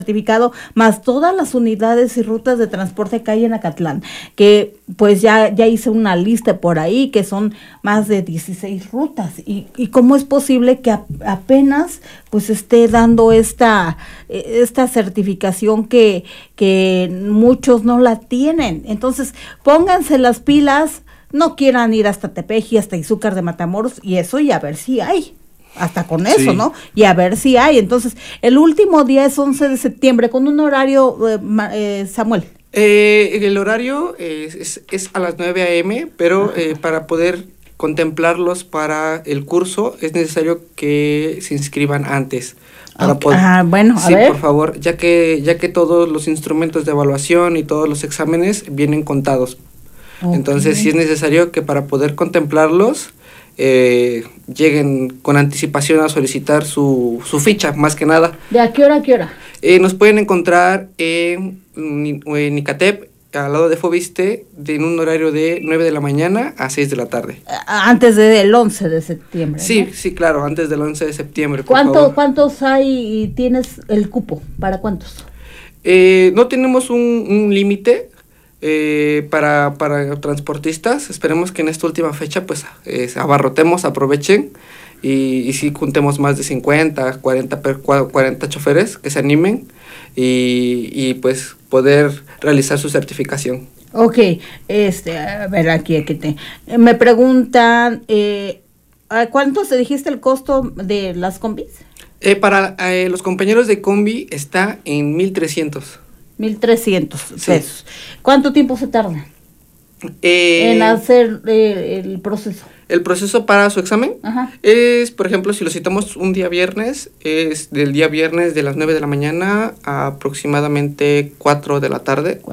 certificado, más todas las unidades y rutas de transporte que hay en Acatlán, que pues ya hice una lista por ahí, que son más de 16 rutas, y cómo es posible que apenas pues esté dando esta certificación que muchos no la tienen. Entonces, pónganse las pilas, no quieran ir hasta Tepeji, hasta Izúcar de Matamoros, y eso, y a ver si hay. Hasta con eso, sí, ¿no? Y a ver si hay. Entonces, el último día es 11 de septiembre, con un horario, Samuel. El horario es a las 9 a.m., pero para poder contemplarlos para el curso es necesario que se inscriban antes. Para poder, bueno, a ver. Sí, por favor, ya que todos los instrumentos de evaluación y todos los exámenes vienen contados. Okay. Entonces, sí es necesario que para poder contemplarlos, lleguen con anticipación a solicitar su ficha, más que nada. ¿De a qué hora a qué hora? Nos pueden encontrar en Icatep, al lado de Foviste, en un horario de 9 de la mañana a 6 de la tarde. Antes del 11 de septiembre, Sí, ¿no? Sí, claro, antes del 11 de septiembre. ¿Cuántos hay y tienes el cupo? ¿Para cuántos? No tenemos un límite. Para transportistas. Esperemos que en esta última fecha pues abarrotemos, aprovechen y sí juntemos más de 50, 40 choferes que se animen y pues poder realizar su certificación. Ok, a ver, aquí me preguntan, ¿cuánto se dijiste el costo de las combis? Para los compañeros de combi está en 1,300. 1,300 pesos. Sí. ¿Cuánto tiempo se tarda en hacer el proceso? El proceso para su examen es, por ejemplo, si lo citamos un día viernes, es del día viernes de las 9 de la mañana a aproximadamente 4 de la tarde.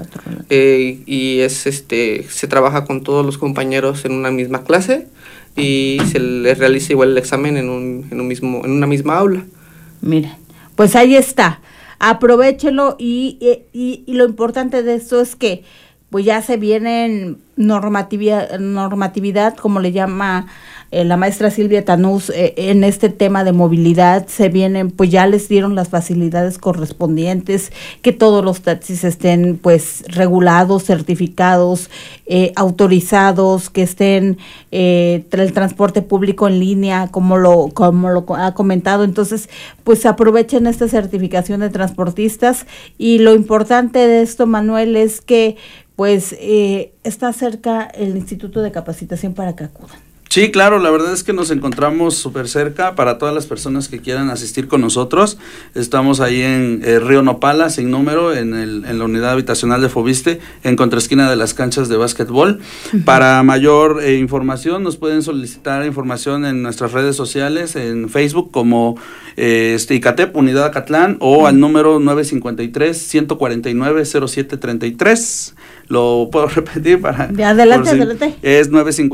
Y se trabaja con todos los compañeros en una misma clase y se les realiza igual el examen en una misma aula. Miren, pues ahí está. Aprovechelo y lo importante de esto es que pues ya se vienen normatividad, como le llama la maestra Silvia Tanús, en este tema de movilidad. Se vienen, pues ya les dieron las facilidades correspondientes, que todos los taxis estén pues regulados, certificados, autorizados, que estén el transporte público en línea, como lo ha comentado. Entonces, pues aprovechen esta certificación de transportistas, y lo importante de esto, Manuel, es que pues está cerca el Instituto de Capacitación para que acudan. Sí, claro, la verdad es que nos encontramos súper cerca para todas las personas que quieran asistir con nosotros. Estamos ahí en Río Nopala, sin número, en la unidad habitacional de Foviste, en contraesquina de las canchas de básquetbol. Para mayor información, nos pueden solicitar información en nuestras redes sociales, en Facebook como Icatep, Unidad Acatlán, o al número 953-149-0733. Lo puedo repetir para... Adelante. Es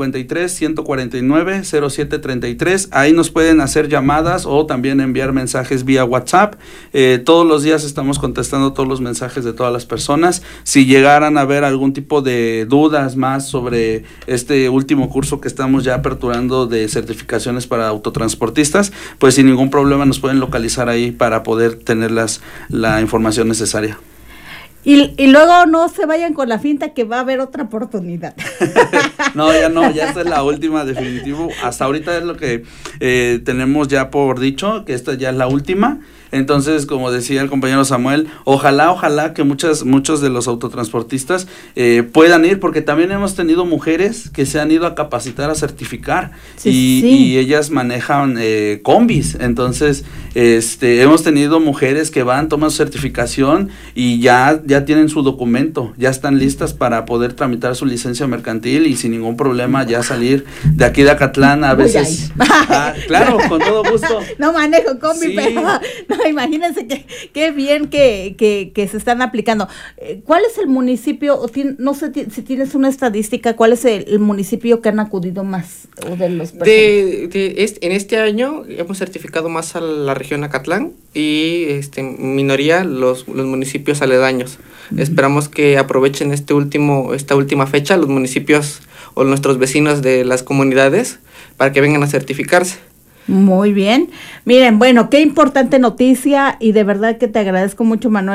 953-149-0733. Ahí nos pueden hacer llamadas o también enviar mensajes vía WhatsApp. Todos los días estamos contestando todos los mensajes de todas las personas. Si llegaran a haber algún tipo de dudas más sobre este último curso que estamos ya aperturando de certificaciones para autotransportistas, pues sin ningún problema nos pueden localizar ahí para poder tener la información necesaria. Y luego no se vayan con la finta que va a haber otra oportunidad. No, ya esta es la última, definitivo. Hasta ahorita es lo que tenemos ya por dicho, que esta ya es la última. Entonces, como decía el compañero Samuel, ojalá que muchos de los autotransportistas puedan ir, porque también hemos tenido mujeres que se han ido a capacitar, a certificar, y ellas manejan combis. Entonces, hemos tenido mujeres que toman su certificación y ya tienen su documento, ya están listas para poder tramitar su licencia mercantil y sin ningún problema ya salir de aquí de Acatlán a veces. Claro, con todo gusto. No manejo combi, pero no, imagínense qué bien que se están aplicando. ¿Cuál es el municipio, no sé si tienes una estadística, cuál es el municipio que han acudido más o de los personas? En este año hemos certificado más a la región Acatlán y minoría los municipios aledaños. Esperamos que aprovechen esta última fecha los municipios o nuestros vecinos de las comunidades para que vengan a certificarse. Muy bien. Miren, bueno, qué importante noticia y de verdad que te agradezco mucho, Manuel.